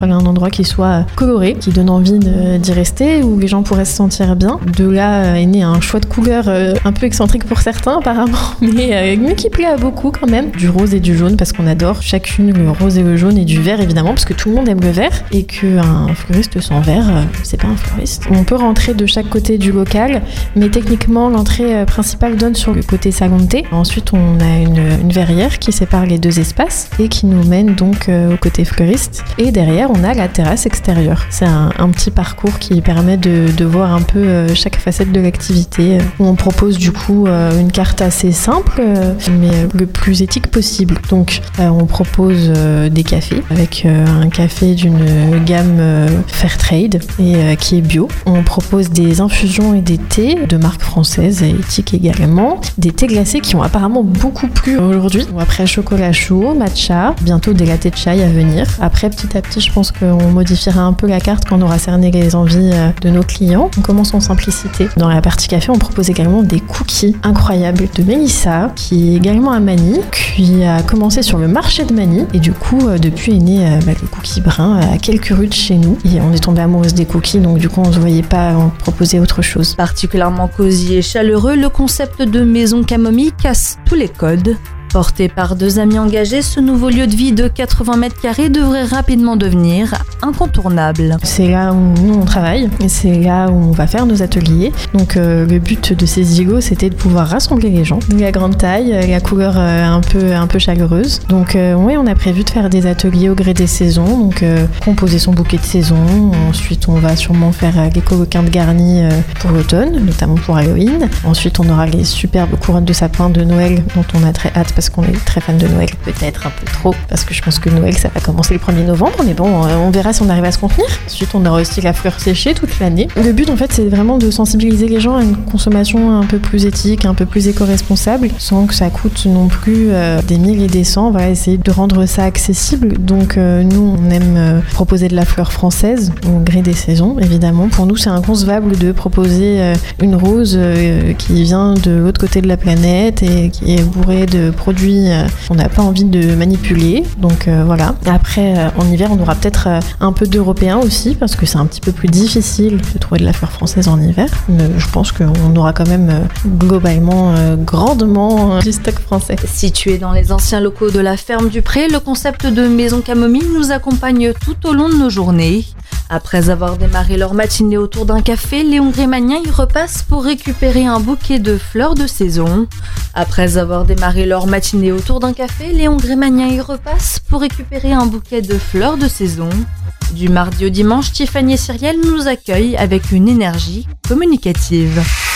Un endroit qui soit coloré, qui donne envie d'y rester, où les gens pourraient se sentir bien. De là est né un choix de couleurs un peu excentrique pour certains apparemment, mais qui plaît à beaucoup quand même. Du rose et du jaune parce qu'on adore chacune le rose et le jaune, et du vert évidemment parce que tout le monde aime le vert, et qu'un fleuriste sans vert, c'est pas un fleuriste. On peut rentrer de chaque côté du local, mais techniquement l'entrée principale donne sur le côté salon de thé. Ensuite on a une verrière qui sépare les deux espaces et qui nous mène donc au côté fleuriste, et derrière on a la terrasse extérieure. C'est un petit parcours qui permet de voir un peu chaque facette de l'activité. On propose du coup une carte assez simple, mais le plus éthique possible. Donc on propose des cafés, avec un café d'une gamme Fairtrade et qui est bio. On propose des infusions et des thés de marque française et éthique également. Des thés glacés qui ont apparemment beaucoup plu aujourd'hui. Après chocolat chaud, matcha, bientôt des latte chai à venir. Après petit à petit je pense qu'on modifiera un peu la carte quand on aura cerné les envies de nos clients. On commence en simplicité. Dans la partie café, on propose également des cookies incroyables de Mélissa, qui est également à Manille, qui a commencé sur le marché de Manille, et du coup depuis est né le cookie brun à quelques rues de chez nous, et on est tombé amoureuse des cookies, donc du coup on ne se voyait pas proposer autre chose. Particulièrement cosy et chaleureux, le concept de maison camomille casse tous les codes. Porté par deux amis engagés, ce nouveau lieu de vie de 80 mètres carrés devrait rapidement devenir incontournable. C'est là où nous on travaille, et c'est là où on va faire nos ateliers. Donc le but de ces îlots, c'était de pouvoir rassembler les gens. La grande taille, la couleur un peu chaleureuse. Donc oui, on a prévu de faire des ateliers au gré des saisons. Donc composer son bouquet de saison. Ensuite, on va sûrement faire les coloquins de garnis pour l'automne, notamment pour Halloween. Ensuite, on aura les superbes couronnes de sapin de Noël dont on a très hâte, parce qu'on est très fan de Noël, peut-être un peu trop, parce que je pense que Noël ça va commencer le 1er novembre, mais bon, on verra si on arrive à se contenir. Ensuite on aura aussi la fleur séchée toute l'année. Le but en fait c'est vraiment de sensibiliser les gens à une consommation un peu plus éthique, un peu plus éco-responsable, sans que ça coûte non plus des 1000 et des 100. On va essayer de rendre ça accessible. Donc nous on aime proposer de la fleur française au gré des saisons, évidemment. Pour nous c'est inconcevable de proposer une rose qui vient de l'autre côté de la planète et qui est bourrée de produits on n'a pas envie de manipuler, donc voilà. Après en hiver on aura peut-être un peu d'européen aussi, parce que c'est un petit peu plus difficile de trouver de la fleur française en hiver, mais je pense qu'on aura quand même globalement grandement du stock français. Situé dans les anciens locaux de la ferme du Pré, le concept de maison camomille nous accompagne tout au long de nos journées. Après avoir démarré leur matinée autour d'un café, les Hongrémaniens y repassent pour récupérer un bouquet de fleurs de saison. Après avoir démarré leur matinée autour d'un café, les Hongrémaniens y repassent pour récupérer un bouquet de fleurs de saison. Du mardi au dimanche, Tiffany et Cyrielle nous accueillent avec une énergie communicative.